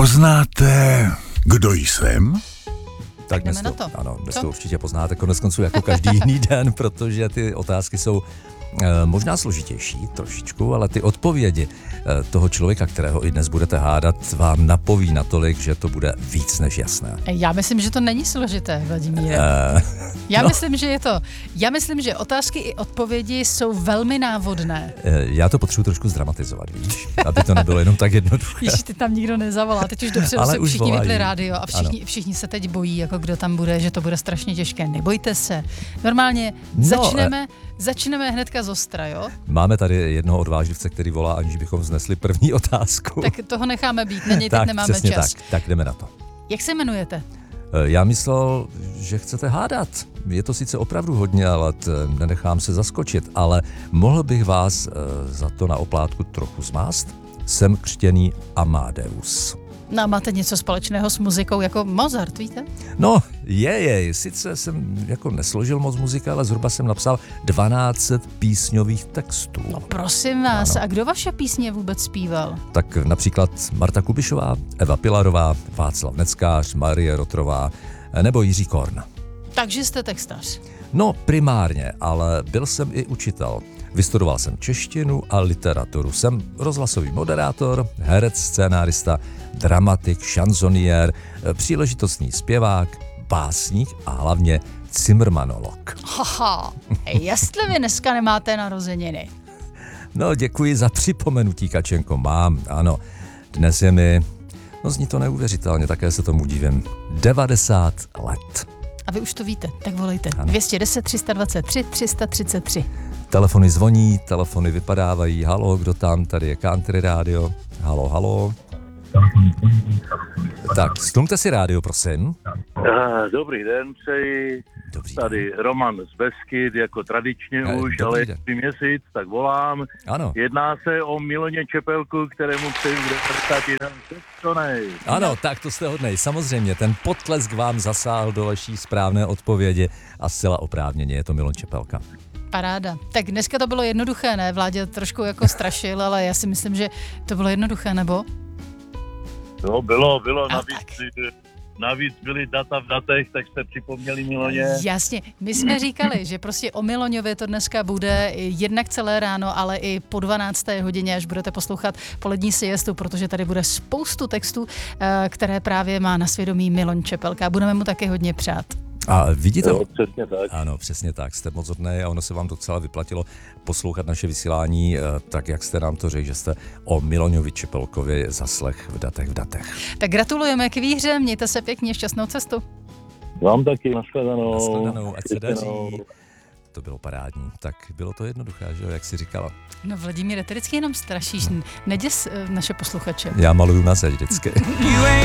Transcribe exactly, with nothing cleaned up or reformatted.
Poznáte, kdo jsem? Tak dnes jdeme to, na to. ano, dnes Co? to určitě poznáte konec konců jako každý jiný den, protože ty otázky jsou e, možná složitější trošičku, ale ty odpovědi e, toho člověka, kterého i dnes budete hádat, vám napoví natolik, že to bude víc než jasné. Já myslím, že to není složité, Vladimíre. E, Já no. myslím, že je to. Já myslím, že otázky i odpovědi jsou velmi návodné. e, já to potřebuji trošku zdramatizovat, víš, aby to nebylo jenom tak jednoduché. Ježiš, ty tam nikdo nezavolá. Teď už dopředu Ale se už všichni volají. vypli rádio a všichni, všichni se teď bojí, jako kdo tam bude, že to bude strašně těžké. Nebojte se. Normálně No, začneme, začneme hnedka z ostra, jo? Máme tady jednoho odvážlivce, který volá, aniž bychom vznesli první otázku. Tak toho necháme být, na něj teď tak, nemáme přesně čas. tak, tak jdeme na to. Jak se jmenujete? Já myslel, že chcete hádat. Je to sice opravdu hodně let, nenechám se zaskočit, ale mohl bych vás za to na oplátku trochu zmást? Jsem křtěný Amadeus. No, máte něco společného s muzikou jako Mozart, víte? No, je, je. Sice jsem jako nesložil moc muziky, ale zhruba jsem napsal dvanáct písňových textů. No prosím vás, Ano. a kdo vaše písně vůbec zpíval? Tak například Marta Kubišová, Eva Pilarová, Václav Neckář, Marie Rotrová nebo Jiří Korn. Takže jste textař. No, primárně, ale byl jsem i učitel. Vystudoval jsem češtinu a literaturu. Jsem rozhlasový moderátor, herec, scénárista, dramatik, šanzoniér, příležitostný zpěvák, básník a hlavně cimrmanolog. Haha, jestli vy dneska nemáte narozeniny. No, děkuji za připomenutí, Kačenko. Mám, ano. Dnes je mi, no zní to neuvěřitelně, také se tomu divím, devadesát let. A vy už to víte, tak volejte. Ano. dvě stě deset, tři sta dvacet tři, tři sta třicet tři. Telefony zvoní, telefony vypadávají. Halo, kdo tam? Tady je Country Radio. Halo, halo. Tak, stlumte si rádio, prosím. Ah, dobrý den, přeji. Dobrý Tady den. Roman z Beskyd, jako tradičně Eh, už, dobrý ale den. jestli měsíc, tak volám. Ano, Jedná se o Miloně Čepelku, kterému přeji v devadesát sextonej. ano, tak to jste hodnej. Samozřejmě, ten potlesk vám zasáhl do vaší správné odpovědi a zcela oprávněně je to Milon Čepelka. Paráda. Tak dneska to bylo jednoduché, ne? Vládě trošku jako strašil, ale já si myslím, že to bylo jednoduché, nebo? No, bylo, bylo, A navíc, navíc byly data v datech, tak jste připomněli Miloně. Jasně. My jsme říkali, že prostě o Miloňově to dneska bude jednak celé ráno, ale i po dvanácté hodině, až budete poslouchat polední siestu, protože tady bude spoustu textů, eh, které právě má na svědomí Milon Čepelka. Budeme mu taky hodně přát. A vidíte... Jo, přesně tak. Ano, přesně tak, jste moc hodnej a ono se vám docela vyplatilo poslouchat naše vysílání, eh, tak jak jste nám to řekl, že jste o Miloňovi Čepelkovi zaslech v datech v datech. Tak gratulujeme k výhře, mějte se pěkně, šťastnou cestu. Vám taky, nashledanou. Nashledanou, ať se daří. Nashledanou. To bylo parádní. Tak bylo to jednoduché, že jo, jak jsi říkala. No Vladimíre, ty vždycky jenom strašíš, neděs eh, naše posluchače. Já maluju na zeď vždycky.